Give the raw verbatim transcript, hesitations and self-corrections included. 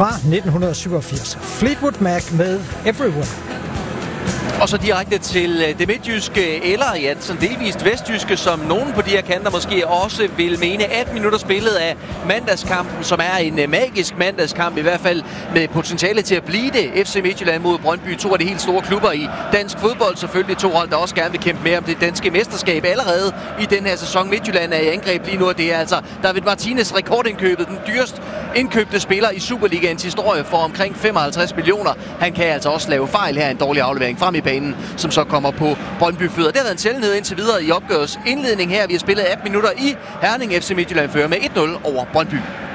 fra nitten syvogfirs. Fleetwood Mac med Everywhere. Og så direkte til det midtjyske, eller ja, sådan delvist vestjyske, som nogen på de her kanter måske også vil mene. atten minutter spillet af mandagskampen, som er en magisk mandagskamp, i hvert fald med potentiale til at blive det. F C Midtjylland mod Brøndby, to af de helt store klubber i dansk fodbold. Selvfølgelig to hold, der også gerne vil kæmpe mere om det danske mesterskab allerede i den her sæson. Midtjylland er i angreb lige nu, og det er altså David Martinez rekordindkøbet, den dyrest indkøbte spiller i Superligaens historie for omkring femoghalvtreds millioner. Han kan altså også lave fejl her, en dårlig aflevering frem i banen, som så kommer på Brøndby-fødder. Det har været en sjældenhed indtil videre i opgørets indledning her. Vi har spillet atten minutter i Herning. F C Midtjylland fører med et nul over Brøndby.